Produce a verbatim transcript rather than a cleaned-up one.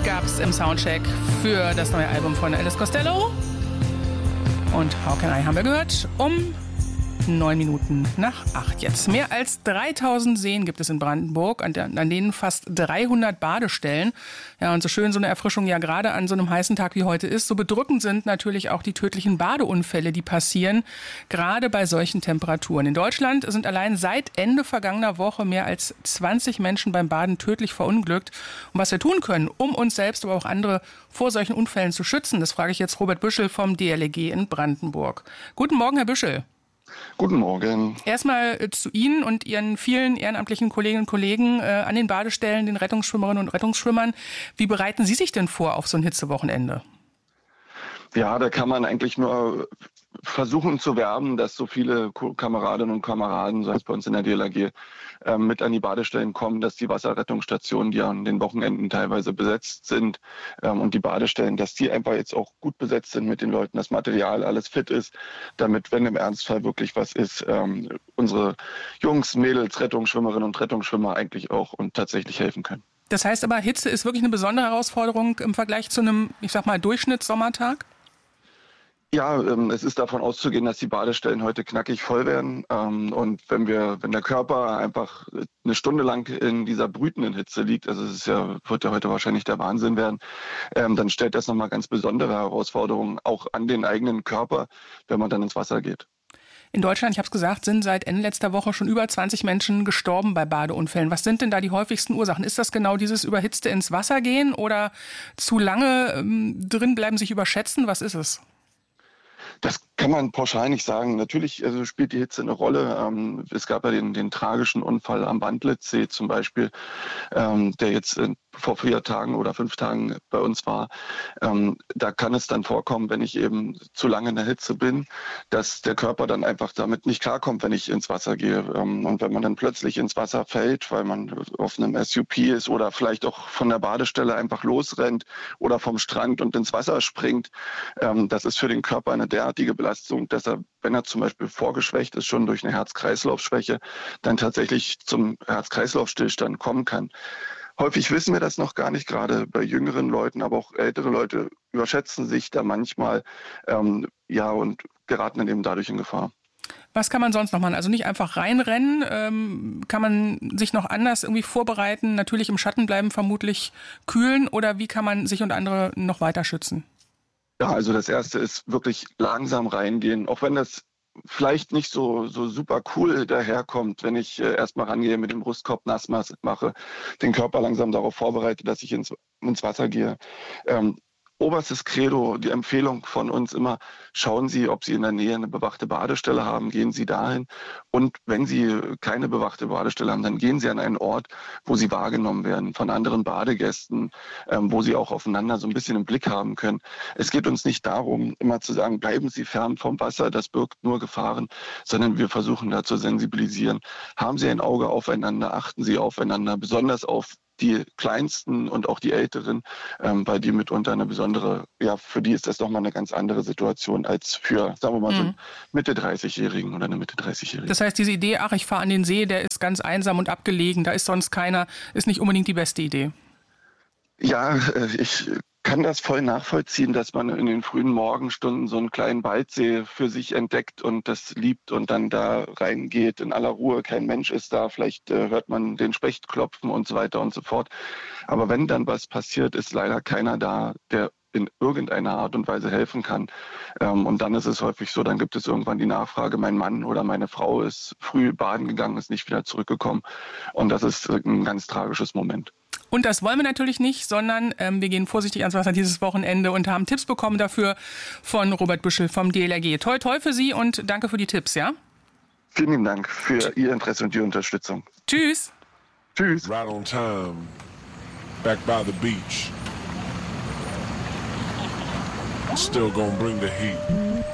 gab's im Soundcheck für das neue Album von Elvis Costello. Und How Can I haben wir gehört um neun Minuten nach acht jetzt. Mehr als dreitausend Seen gibt es in Brandenburg, an, der, an denen fast dreihundert Badestellen. Ja, und so schön so eine Erfrischung ja gerade an so einem heißen Tag wie heute ist, so bedrückend sind natürlich auch die tödlichen Badeunfälle, die passieren, gerade bei solchen Temperaturen. In Deutschland sind allein seit Ende vergangener Woche mehr als zwanzig Menschen beim Baden tödlich verunglückt. Und was wir tun können, um uns selbst, aber auch andere vor solchen Unfällen zu schützen, das frage ich jetzt Robert Büschel vom D L R G in Brandenburg. Guten Morgen, Herr Büschel. Guten Morgen. Erstmal äh, zu Ihnen und Ihren vielen ehrenamtlichen Kolleginnen und Kollegen äh, an den Badestellen, den Rettungsschwimmerinnen und Rettungsschwimmern. Wie bereiten Sie sich denn vor auf so ein Hitzewochenende? Ja, da kann man eigentlich nur versuchen zu werben, dass so viele Kameradinnen und Kameraden, so heißt bei uns in der D L R G, äh, mit an die Badestellen kommen, dass die Wasserrettungsstationen, die an den Wochenenden teilweise besetzt sind, ähm, und die Badestellen, dass die einfach jetzt auch gut besetzt sind mit den Leuten, das Material alles fit ist, damit, wenn im Ernstfall wirklich was ist, ähm, unsere Jungs, Mädels, Rettungsschwimmerinnen und Rettungsschwimmer eigentlich auch und tatsächlich helfen können. Das heißt aber, Hitze ist wirklich eine besondere Herausforderung im Vergleich zu einem, ich sag mal, Durchschnittssommertag? Ja, ähm, es ist davon auszugehen, dass die Badestellen heute knackig voll werden. Ähm, und wenn wir, wenn der Körper einfach eine Stunde lang in dieser brütenden Hitze liegt, also es ist ja, wird ja heute wahrscheinlich der Wahnsinn werden, ähm, dann stellt das nochmal ganz besondere Herausforderungen auch an den eigenen Körper, wenn man dann ins Wasser geht. In Deutschland, ich habe es gesagt, sind seit Ende letzter Woche schon über zwanzig Menschen gestorben bei Badeunfällen. Was sind denn da die häufigsten Ursachen? Ist das genau dieses überhitzte ins Wasser gehen oder zu lange ähm, drin bleiben, sich überschätzen? Was ist es? Das kann man pauschal nicht sagen. Natürlich also spielt die Hitze eine Rolle. Ähm, es gab ja den, den tragischen Unfall am Bandlitzsee zum Beispiel, ähm, der jetzt äh, vor vier Tagen oder fünf Tagen bei uns war. Ähm, da kann es dann vorkommen, wenn ich eben zu lange in der Hitze bin, dass der Körper dann einfach damit nicht klarkommt, wenn ich ins Wasser gehe. Ähm, und wenn man dann plötzlich ins Wasser fällt, weil man auf einem S U P ist oder vielleicht auch von der Badestelle einfach losrennt oder vom Strand und ins Wasser springt, ähm, das ist für den Körper eine derartige Belastung, dass er, wenn er zum Beispiel vorgeschwächt ist, schon durch eine Herz-Kreislauf-Schwäche, dann tatsächlich zum Herz-Kreislauf-Stillstand kommen kann. Häufig wissen wir das noch gar nicht, gerade bei jüngeren Leuten, aber auch ältere Leute überschätzen sich da manchmal, ähm, ja, und geraten dann eben dadurch in Gefahr. Was kann man sonst noch machen? Also nicht einfach reinrennen, ähm, kann man sich noch anders irgendwie vorbereiten, natürlich im Schatten bleiben, vermutlich kühlen, oder wie kann man sich und andere noch weiter schützen? Ja, also das Erste ist wirklich langsam reingehen, auch wenn das vielleicht nicht so, so super cool daherkommt, wenn ich äh, erstmal rangehe, mit dem Brustkorb nass mache, den Körper langsam darauf vorbereite, dass ich ins, ins Wasser gehe. Ähm, Oberstes Credo, die Empfehlung von uns immer, schauen Sie, ob Sie in der Nähe eine bewachte Badestelle haben, gehen Sie dahin. Und wenn Sie keine bewachte Badestelle haben, dann gehen Sie an einen Ort, wo Sie wahrgenommen werden von anderen Badegästen, ähm, wo Sie auch aufeinander so ein bisschen im Blick haben können. Es geht uns nicht darum, immer zu sagen, bleiben Sie fern vom Wasser, das birgt nur Gefahren, sondern wir versuchen da zu sensibilisieren. Haben Sie ein Auge aufeinander, achten Sie aufeinander, besonders auf die Kleinsten und auch die Älteren, ähm, weil die mitunter eine besondere, ja, für die ist das nochmal eine ganz andere Situation als für, sagen wir mal, mhm. so einen Mitte dreißig-Jährigen oder eine Mitte dreißig-Jährige. Das heißt, diese Idee, ach, ich fahre an den See, der ist ganz einsam und abgelegen, da ist sonst keiner, ist nicht unbedingt die beste Idee. Ja, ich kann das voll nachvollziehen, dass man in den frühen Morgenstunden so einen kleinen Waldsee für sich entdeckt und das liebt und dann da reingeht in aller Ruhe. Kein Mensch ist da, vielleicht äh, hört man den Specht klopfen und so weiter und so fort. Aber wenn dann was passiert, ist leider keiner da, der in irgendeiner Art und Weise helfen kann. Ähm, und dann ist es häufig so, dann gibt es irgendwann die Nachfrage, mein Mann oder meine Frau ist früh baden gegangen, ist nicht wieder zurückgekommen. Und das ist ein ganz tragisches Moment. Und das wollen wir natürlich nicht, sondern ähm, wir gehen vorsichtig ans Wasser dieses Wochenende und haben Tipps bekommen dafür von Robert Büschel vom D L R G. Toi, toi für Sie und danke für die Tipps, ja? Vielen lieben Dank für Ihr Interesse und die Unterstützung. Tschüss. Tschüss. Right on time, back by the beach. Still gonna bring the heat.